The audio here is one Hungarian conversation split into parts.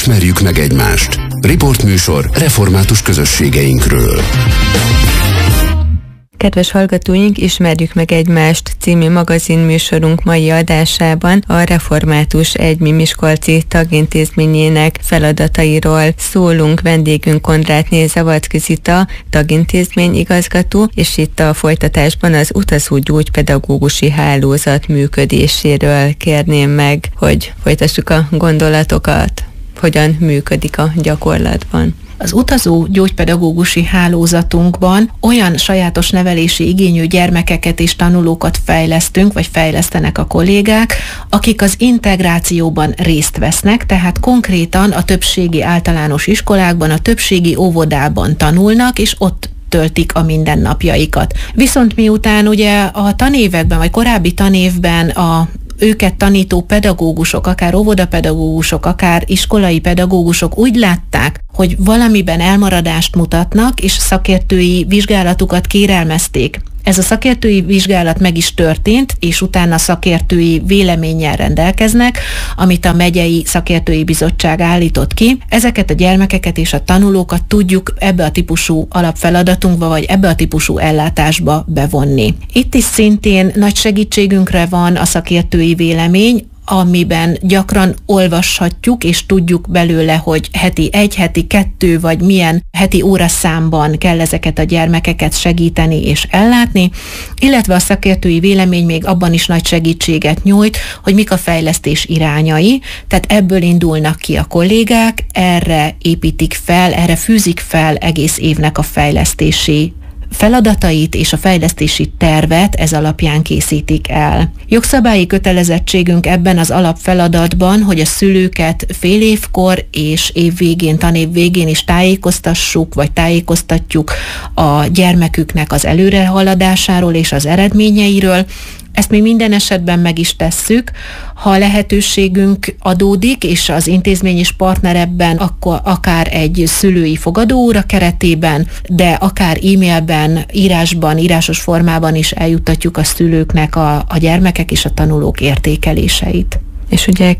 Ismerjük meg egymást. Riportműsor református közösségeinkről. Kedves hallgatóink, Ismerjük meg egymást című magazinműsorunk mai adásában a Református Egymi Miskolci tagintézményének feladatairól szólunk. Vendégünk Kondrátné Zavadzki Zita, tagintézmény igazgató, és itt a folytatásban az utazó gyógypedagógusi hálózat működéséről kérném meg, hogy folytassuk a gondolatokat, hogyan működik a gyakorlatban. Az utazó gyógypedagógusi hálózatunkban olyan sajátos nevelési igényű gyermekeket és tanulókat fejlesztünk, vagy fejlesztenek a kollégák, akik az integrációban részt vesznek, tehát konkrétan a többségi általános iskolákban, a többségi óvodában tanulnak, és ott töltik a mindennapjaikat. Viszont miután ugye a tanévekben, vagy korábbi tanévben őket tanító pedagógusok, akár óvodapedagógusok, akár iskolai pedagógusok úgy látták, hogy valamiben elmaradást mutatnak, és szakértői vizsgálatukat kérelmezték. Ez a szakértői vizsgálat meg is történt, és utána szakértői véleménnyel rendelkeznek, amit a megyei szakértői bizottság állított ki. Ezeket a gyermekeket és a tanulókat tudjuk ebbe a típusú alapfeladatunkba, vagy ebbe a típusú ellátásba bevonni. Itt is szintén nagy segítségünkre van a szakértői vélemény, amiben gyakran olvashatjuk, és tudjuk belőle, hogy heti 1, heti 2, vagy milyen heti óraszámban kell ezeket a gyermekeket segíteni és ellátni, illetve a szakértői vélemény még abban is nagy segítséget nyújt, hogy mik a fejlesztés irányai, tehát ebből indulnak ki a kollégák, erre építik fel, erre fűzik fel egész évnek a fejlesztési feladatait, és a fejlesztési tervet ez alapján készítik el. Jogszabályi kötelezettségünk ebben az alapfeladatban, hogy a szülőket fél évkor és év végén, tanév végén is tájékoztassuk, vagy tájékoztatjuk a gyermeküknek az előrehaladásáról és az eredményeiről. Ezt mi minden esetben meg is tesszük, ha lehetőségünk adódik, és az intézmény is partner ebben, akkor akár egy szülői fogadóóra keretében, de akár e-mailben, írásban, írásos formában is eljuttatjuk a szülőknek a gyermekek és a tanulók értékeléseit. És ugye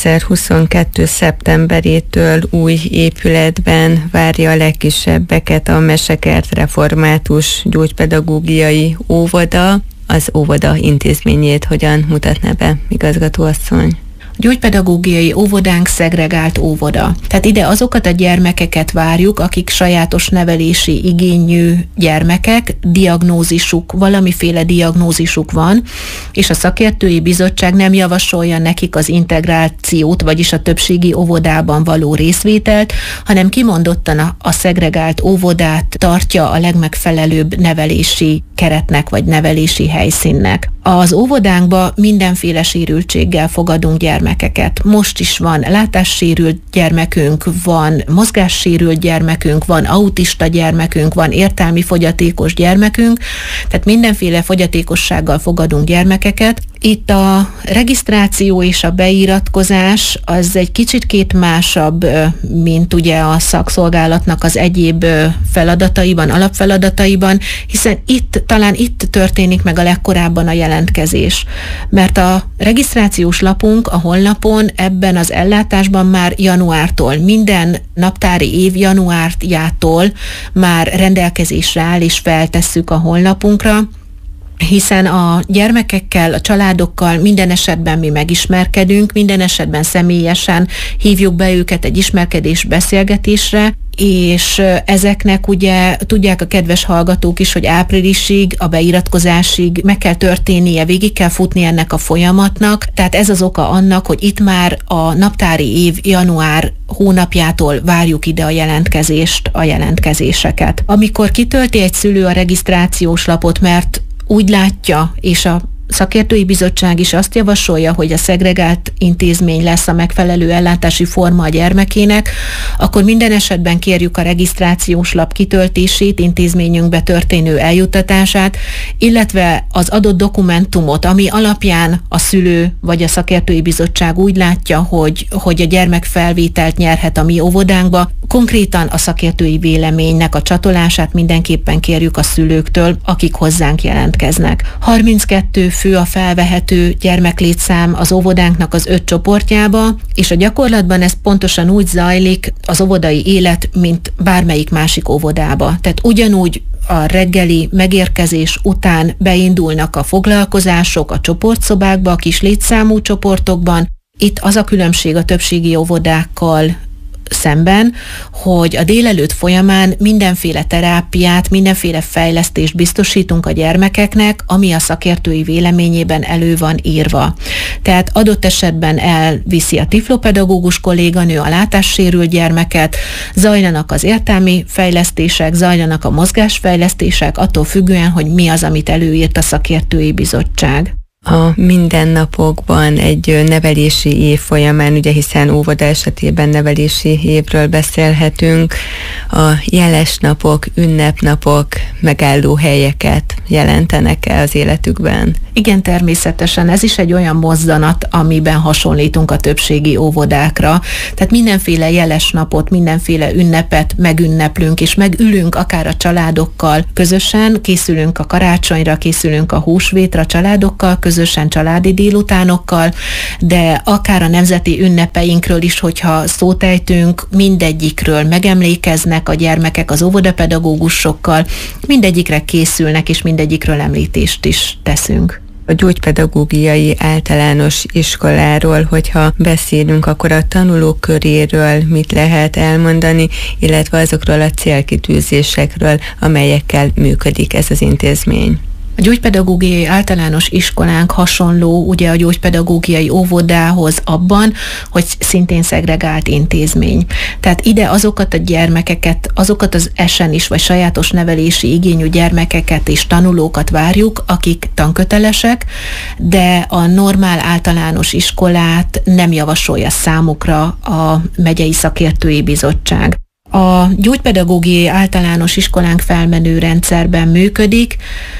2022. szeptemberétől új épületben várja a legkisebbeket a Mesekert Református Gyógypedagógiai Óvoda. Az óvoda intézményét hogyan mutatná be, igazgatóasszony? Gyógypedagógiai óvodánk szegregált óvoda. Tehát ide azokat a gyermekeket várjuk, akik sajátos nevelési igényű gyermekek, diagnózisuk, valamiféle diagnózisuk van, és a szakértői bizottság nem javasolja nekik az integrációt, vagyis a többségi óvodában való részvételt, hanem kimondottan a szegregált óvodát tartja a legmegfelelőbb nevelési keretnek, vagy nevelési helyszínnek. Az óvodánkba mindenféle sérültséggel fogadunk gyermekeket. Most is van látássérült gyermekünk, van mozgássérült gyermekünk, van autista gyermekünk, van értelmi fogyatékos gyermekünk, tehát mindenféle fogyatékossággal fogadunk gyermekeket. Itt a regisztráció és a beiratkozás az egy kicsit másabb, mint ugye a szakszolgálatnak az egyéb feladataiban, alapfeladataiban, hiszen talán itt történik meg a legkorábban a jelentkezés. Mert a regisztrációs lapunk a honlapon ebben az ellátásban már januártól, minden naptári év januárjától már rendelkezésre áll, és feltesszük a honlapunkra, hiszen a gyermekekkel, a családokkal minden esetben mi megismerkedünk, minden esetben személyesen hívjuk be őket egy ismerkedés beszélgetésre, és ezeknek ugye tudják a kedves hallgatók is, hogy áprilisig, a beiratkozásig meg kell történnie, végig kell futni ennek a folyamatnak, tehát ez az oka annak, hogy itt már a naptári év január hónapjától várjuk ide a jelentkezéseket. Amikor kitölti egy szülő a regisztrációs lapot, mert úgy látja, és a szakértői bizottság is azt javasolja, hogy a szegregált intézmény lesz a megfelelő ellátási forma a gyermekének, akkor minden esetben kérjük a regisztrációs lap kitöltését, intézményünkbe történő eljuttatását, illetve az adott dokumentumot, ami alapján a szülő vagy a szakértői bizottság úgy látja, hogy a gyermek felvételt nyerhet a mi óvodánkba. Konkrétan a szakértői véleménynek a csatolását mindenképpen kérjük a szülőktől, akik hozzánk jelentkeznek. 32 fő a felvehető gyermeklétszám az óvodánknak az 5 csoportjába, és a gyakorlatban ez pontosan úgy zajlik az óvodai élet, mint bármelyik másik óvodába. Tehát ugyanúgy a reggeli megérkezés után beindulnak a foglalkozások a csoportszobákba, a kis létszámú csoportokban. Itt az a különbség a többségi óvodákkal szemben, hogy a délelőtt folyamán mindenféle terápiát, mindenféle fejlesztést biztosítunk a gyermekeknek, ami a szakértői véleményében elő van írva. Tehát adott esetben elviszi a tiflopedagógus kolléganő a látássérült gyermeket, zajlanak az értelmi fejlesztések, zajlanak a mozgásfejlesztések, attól függően, hogy mi az, amit előírt a szakértői bizottság. A mindennapokban egy nevelési év folyamán, ugye hiszen óvoda esetében nevelési évről beszélhetünk, a jeles napok, ünnepnapok megálló helyeket jelentenek-e az életükben? Igen, természetesen. Ez is egy olyan mozzanat, amiben hasonlítunk a többségi óvodákra. Tehát mindenféle jeles napot, mindenféle ünnepet megünneplünk, és megülünk akár a családokkal közösen, készülünk a karácsonyra, készülünk a húsvétra családokkal, közösen családi délutánokkal, de akár a nemzeti ünnepeinkről is, hogyha szót ejtünk, mindegyikről megemlékeznek a gyermekek az óvodapedagógusokkal, mindegyikre készülnek, és mindegyikről említést is teszünk. A gyógypedagógiai általános iskoláról, hogyha beszélünk, akkor a tanulók köréről mit lehet elmondani, illetve azokról a célkitűzésekről, amelyekkel működik ez az intézmény. A gyógypedagógiai általános iskolánk hasonló ugye a gyógypedagógiai óvodához abban, hogy szintén szegregált intézmény. Tehát ide azokat a gyermekeket, azokat az SN-is vagy sajátos nevelési igényű gyermekeket és tanulókat várjuk, akik tankötelesek, de a normál általános iskolát nem javasolja számukra a megyei szakértői bizottság. A gyógypedagógiai általános iskolánk felmenő rendszerben működik.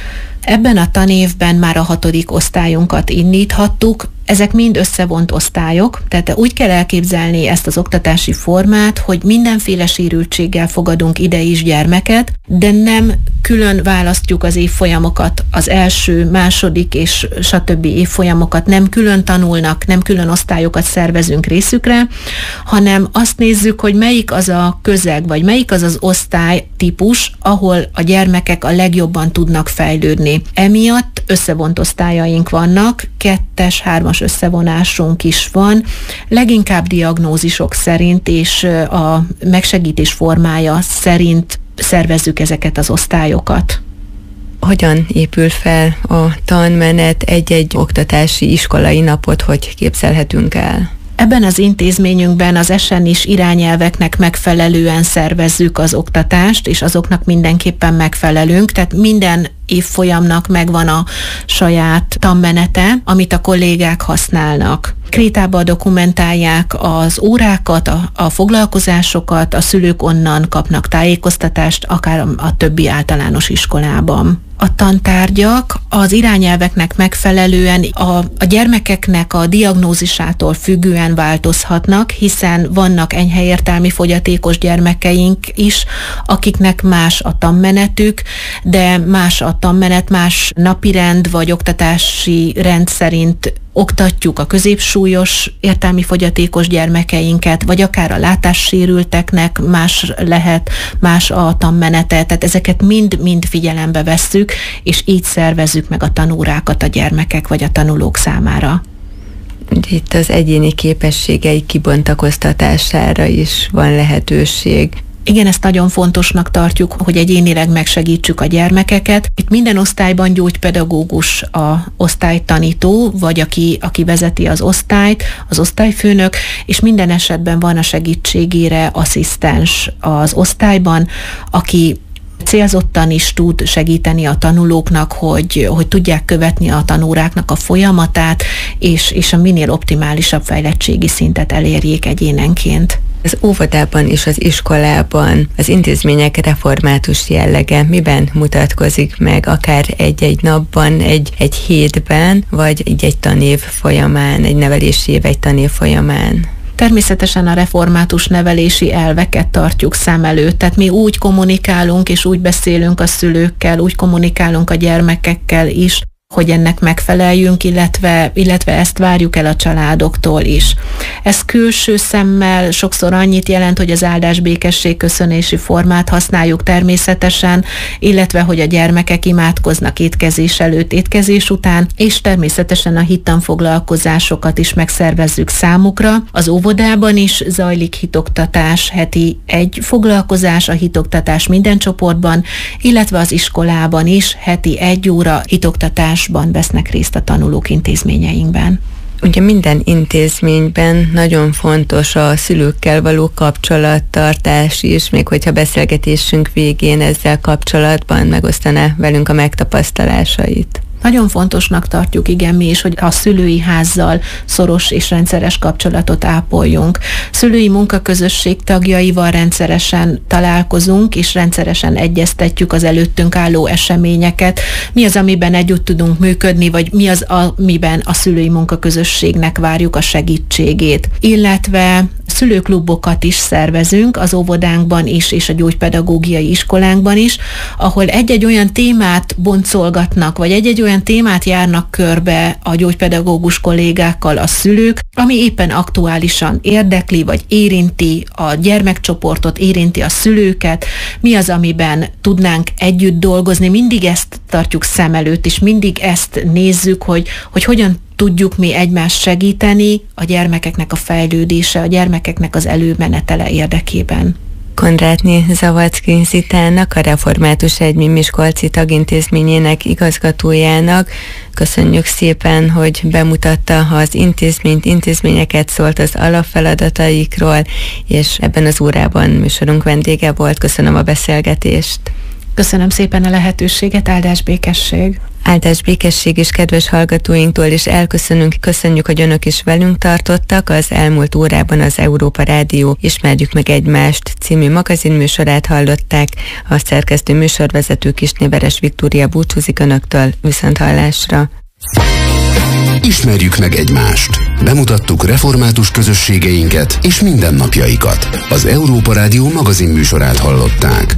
Ebben a tanévben már a 6. osztályunkat indíthattuk. Ezek mind összevont osztályok, tehát úgy kell elképzelni ezt az oktatási formát, hogy mindenféle sérültséggel fogadunk ide is gyermeket, de nem külön választjuk az évfolyamokat, az első, második és stb. Évfolyamokat nem külön tanulnak, nem külön osztályokat szervezünk részükre, hanem azt nézzük, hogy melyik az a közeg, vagy melyik az az osztálytípus, ahol a gyermekek a legjobban tudnak fejlődni. Emiatt összevont osztályaink vannak, 2-es, 3-as összevonásunk is van, leginkább diagnózisok szerint és a megsegítés formája szerint szervezzük ezeket az osztályokat. Hogyan épül fel a tanmenet, egy-egy oktatási iskolai napot, hogy képzelhetünk el? Ebben az intézményünkben az SN-is irányelveknek megfelelően szervezzük az oktatást, és azoknak mindenképpen megfelelünk, tehát minden évfolyamnak megvan a saját tanmenete, amit a kollégák használnak. Krétában dokumentálják az órákat, a foglalkozásokat, a szülők onnan kapnak tájékoztatást, akár a többi általános iskolában. A tantárgyak az irányelveknek megfelelően a gyermekeknek a diagnózisától függően változhatnak, hiszen vannak enyhe értelmi fogyatékos gyermekeink is, akiknek más a tanmenetük, de más a tanmenet, más napirend vagy oktatási rend szerint oktatjuk a középsúlyos értelmi fogyatékos gyermekeinket, vagy akár a látássérülteknek más lehet, más a tanmenete, tehát ezeket mind figyelembe vesszük, és így szervezzük meg a tanórákat a gyermekek vagy a tanulók számára. Itt az egyéni képességei kibontakoztatására is van lehetőség. Igen, ezt nagyon fontosnak tartjuk, hogy egyénileg megsegítsük a gyermekeket. Itt minden osztályban gyógypedagógus a osztálytanító, vagy aki vezeti az osztályt, az osztályfőnök, és minden esetben van a segítségére asszisztens az osztályban, aki célzottan is tud segíteni a tanulóknak, hogy tudják követni a tanóráknak a folyamatát, és a minél optimálisabb fejlettségi szintet elérjék egyénenként. Az óvodában és az iskolában az intézmények református jellege miben mutatkozik meg, akár egy-egy napban, egy hétben, vagy egy tanév folyamán, egy nevelési év egy tanév folyamán? Természetesen a református nevelési elveket tartjuk szem előtt, tehát mi úgy kommunikálunk és úgy beszélünk a szülőkkel, úgy kommunikálunk a gyermekekkel is, hogy ennek megfeleljünk, illetve ezt várjuk el a családoktól is. Ez külső szemmel sokszor annyit jelent, hogy az áldás békesség köszönési formát használjuk természetesen, illetve hogy a gyermekek imádkoznak étkezés előtt, étkezés után, és természetesen a hittanfoglalkozásokat is megszervezzük számukra. Az óvodában is zajlik hitoktatás, heti egy foglalkozás, a hitoktatás minden csoportban, illetve az iskolában is heti 1 óra hitoktatásban vesznek részt a tanulók intézményeinkben. Ugye minden intézményben nagyon fontos a szülőkkel való kapcsolattartás is, még hogyha beszélgetésünk végén ezzel kapcsolatban megosztaná velünk a megtapasztalásait. Nagyon fontosnak tartjuk, igen, mi is, hogy a szülői házzal szoros és rendszeres kapcsolatot ápoljunk. Szülői munkaközösség tagjaival rendszeresen találkozunk, és rendszeresen egyeztetjük az előttünk álló eseményeket. Mi az, amiben együtt tudunk működni, vagy mi az, amiben a szülői munkaközösségnek várjuk a segítségét. Illetve szülőklubokat is szervezünk az óvodánkban is, és a gyógypedagógiai iskolánkban is, ahol egy-egy olyan témát boncolgatnak, vagy egy-egy olyan témát járnak körbe a gyógypedagógus kollégákkal a szülők, ami éppen aktuálisan érdekli, vagy érinti a gyermekcsoportot, érinti a szülőket, mi az, amiben tudnánk együtt dolgozni, mindig ezt tartjuk szem előtt, és mindig ezt nézzük, hogy hogyan tudjuk mi egymást segíteni a gyermekeknek a fejlődése, a gyermekeknek az előmenetele érdekében. Kondrátné Zavadzki Zitának, a Református Egymi Miskolci tagintézményének igazgatójának köszönjük szépen, hogy bemutatta az intézményeket, szólt az alapfeladataikról, és ebben az órában műsorunk vendége volt. Köszönöm a beszélgetést. Köszönöm szépen a lehetőséget, áldás békesség! Áldás békesség is kedves hallgatóinktól is elköszönünk, köszönjük, hogy önök is velünk tartottak. Az elmúlt órában az Európa Rádió Ismerjük meg egymást című magazinműsorát hallották. A szerkesztő műsorvezető Kisné-Veres Viktória búcsúzik önöktől, viszonthallásra. Ismerjük meg egymást. Bemutattuk református közösségeinket és mindennapjaikat. Az Európa Rádió magazinműsorát hallották.